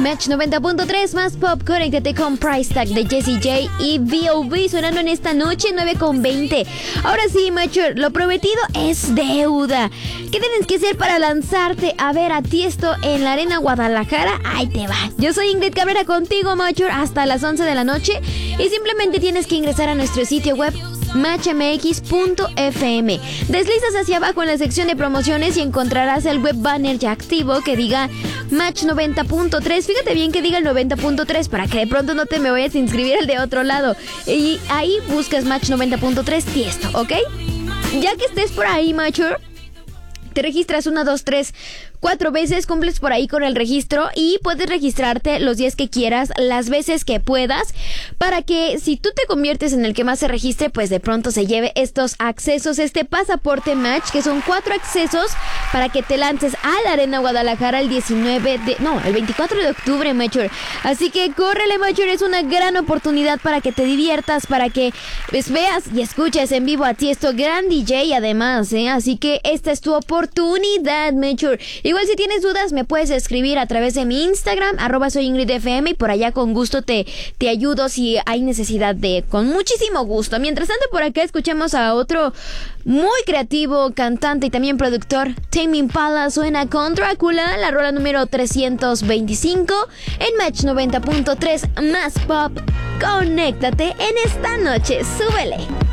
Match 90.3 más pop, conéctate con Price Tag de Jessie J y B.O.B. sonando en esta noche 9:20. Ahora sí, Mature, lo prometido es deuda. ¿Qué tienes que hacer para lanzarte a ver a Tiesto en la Arena Guadalajara? Ahí te va. Yo soy Ingrid Cabrera contigo, Mature, hasta las 11 de la noche y simplemente tienes que ingresar a nuestro sitio web matchmx.fm. Deslizas hacia abajo en la sección de promociones y encontrarás el web banner ya activo que diga Match 90.3. Fíjate bien que diga el 90.3 para que de pronto no te me vayas a inscribir el de otro lado. Y ahí buscas Match 90.3 Tiesto, ¿ok? Ya que estés por ahí, Mature, te registras 1, 2, 3, 4 veces, cumples por ahí con el registro y puedes registrarte los días que quieras, las veces que puedas, para que si tú te conviertes en el que más se registre, pues de pronto se lleve estos accesos, este pasaporte Match, que son 4 accesos para que te lances a la Arena Guadalajara el 24 de octubre, Mature. Así que córrele, Mature, es una gran oportunidad para que te diviertas, para que pues, veas y escuches en vivo a Tiesto, gran DJ además, así que esta es tu oportunidad, Mature. Igual si tienes dudas me puedes escribir a través de mi Instagram, @soyingridfm, y por allá con gusto te ayudo si hay necesidad de, con muchísimo gusto. Mientras tanto, por acá escuchamos a otro muy creativo cantante y también productor, Tame Impala, suena con Drácula, la rola número 325 en Match 90.3 más pop. Conéctate en esta noche, súbele.